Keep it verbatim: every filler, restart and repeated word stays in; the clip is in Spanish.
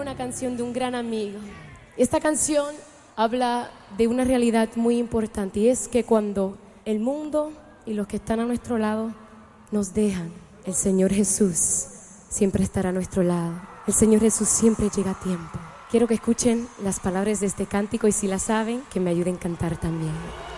una canción de un gran amigo. Esta canción habla de una realidad muy importante, y es que cuando el mundo y los que están a nuestro lado nos dejan, el Señor Jesús siempre estará a nuestro lado. El Señor Jesús siempre llega a tiempo. Quiero que escuchen las palabras de este cántico y si la saben, que me ayuden a cantar también.